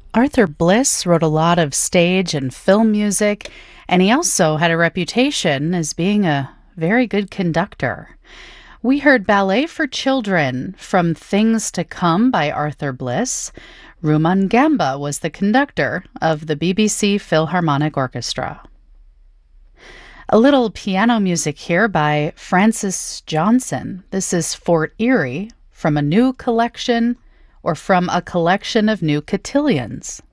Arthur Bliss wrote a lot of stage and film music, and he also had a reputation as being a very good conductor. We heard Ballet for Children from Things to Come by Arthur Bliss. Ruman Gamba was the conductor of the BBC Philharmonic Orchestra. A little piano music here by Francis Johnson. This is Fort Erie from a new collection or from a collection of new cotillions.